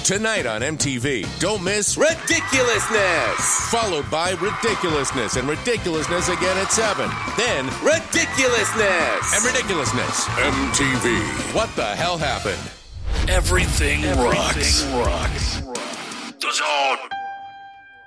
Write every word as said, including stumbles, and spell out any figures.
Tonight on M T V, don't miss Ridiculousness! Followed by Ridiculousness and Ridiculousness again at seven. Then Ridiculousness! and Ridiculousness. M T V. What the hell happened? Everything, Everything rocks. rocks. The Zone.